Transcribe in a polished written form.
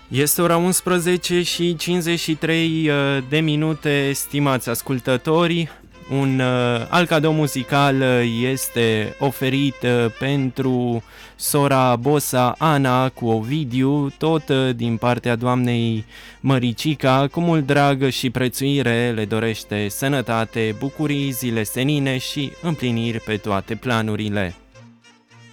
Este ora 11 și 53 de minute, stimați ascultători. Un alt cadou muzical este oferit pentru sora Bosa Ana cu Ovidiu, tot din partea doamnei Măricica. Cu mult drag și prețuire le dorește sănătate, bucurii, zile senine și împliniri pe toate planurile.